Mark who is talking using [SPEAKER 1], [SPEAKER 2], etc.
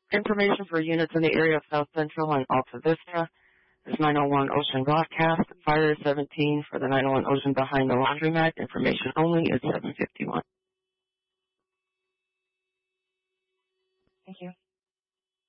[SPEAKER 1] Information for units in the area of South Central and Alta Vista is 901 Ocean broadcast. Fire is 17 for the 901 Ocean behind the laundromat. Information only is 751.